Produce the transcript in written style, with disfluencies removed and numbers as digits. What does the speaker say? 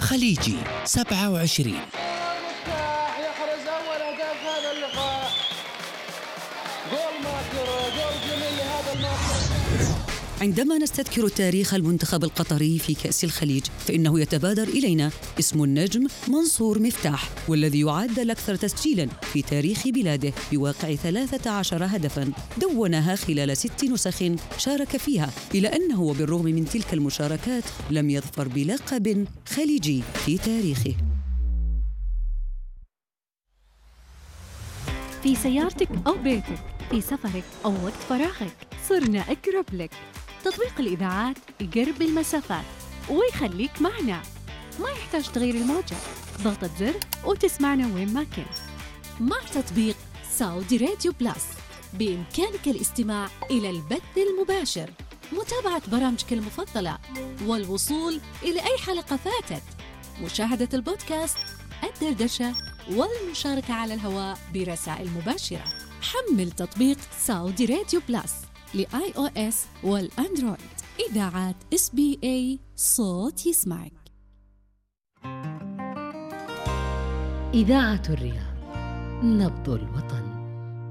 خليجي 27. يحرز أول أهداف هذا اللقاء. جول ماكر، جول جميل لهذا الماكر. عندما نستذكر تاريخ المنتخب القطري في كأس الخليج فإنه يتبادر إلينا اسم النجم منصور مفتاح، والذي يعد الأكثر تسجيلاً في تاريخ بلاده بواقع 13 هدفاً دونها خلال 6 نسخ شارك فيها، إلى أنه وبالرغم من تلك المشاركات لم يظفر بلقب خليجي في تاريخه. في سيارتك أو بيتك، في سفرك أو وقت فراغك، صرنا أقرب لك. تطبيق الإذاعات يقرب المسافات ويخليك معنا، ما يحتاج تغيير الموجة، ضغطة زر وتسمعنا وين ما كنت. مع تطبيق سعودي راديو بلس بإمكانك الاستماع إلى البث المباشر، متابعة برامجك المفضلة، والوصول إلى أي حلقة فاتت، مشاهدة البودكاست، الدردشة، والمشاركة على الهواء برسائل مباشرة. حمل تطبيق سعودي راديو بلس لآي أو إس والأندرويد. إذاعات SBA، صوت يسمعك. إذاعة الرياض، نبض الوطن.